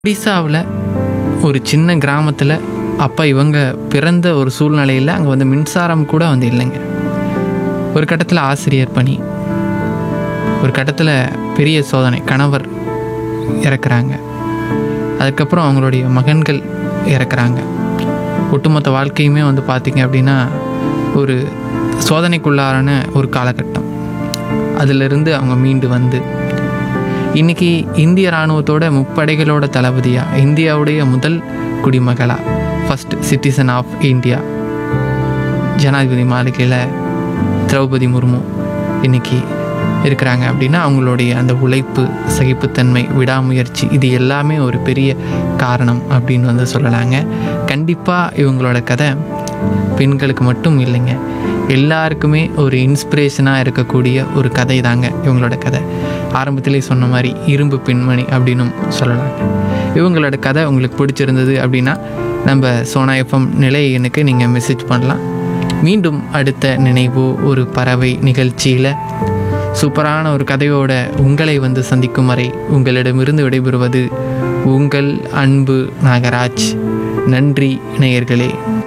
ஒடிசாவில் ஒரு சின்ன கிராமத்தில் அப்போ இவங்க பிறந்த ஒரு சூழ்நிலையில் அங்கே வந்து மின்சாரம் கூட வந்து இல்லைங்க. ஒரு கட்டத்தில் ஆசிரியர் பணி, ஒரு கட்டத்தில் பெரிய சோதனை, கணவர் இறக்குறாங்க, அதுக்கப்புறம் அவங்களுடைய மகன்கள் இறக்குறாங்க. ஒட்டுமொத்த வாழ்க்கையுமே வந்து பார்த்திங்க அப்படின்னா ஒரு சோதனைக்குள்ளான ஒரு காலகட்டம். அதிலிருந்து அவங்க மீண்டு வந்து இன்றைக்கி இந்திய இராணுவத்தோட முப்படைகளோட தளபதியாக, இந்தியாவுடைய முதல் குடிமகளாக, ஃபஸ்ட் சிட்டிசன் ஆஃப் இந்தியா, ஜனாதிபதி மாளிகையில் திரௌபதி முர்மு இன்றைக்கி இருக்கிறாங்க. அப்படின்னா அவங்களுடைய அந்த உழைப்பு, சகிப்புத்தன்மை, விடாமுயற்சி, இது எல்லாமே ஒரு பெரிய காரணம் அப்படின்னு வந்து சொல்லலாங்க. கண்டிப்பாக இவங்களோட கதை பெண்களுக்கு மட்டும் இல்லைங்க, எல்லாருக்குமே ஒரு இன்ஸ்பிரேஷனாக இருக்கக்கூடிய ஒரு கதை தாங்க இவங்களோட கதை. ஆரம்பத்திலே சொன்ன மாதிரி இரும்பு பெண்மணி அப்படின்னும் சொல்லலாங்க. இவங்களோட கதை உங்களுக்கு பிடிச்சிருந்தது அப்படின்னா நம்ம சோனா எஃப்எம் நிலை எண்ணுக்கு நீங்கள் மெசேஜ் பண்ணலாம். மீண்டும் அடுத்த நினைவோ ஒரு பறவை நிகழ்ச்சியில் சூப்பரான ஒரு கதையோட உங்களை வந்து சந்திக்கும் வரை உங்களிடமிருந்து விடைபெறுவது உங்கள் அன்பு நாகராஜ். நன்றி நேயர்களே.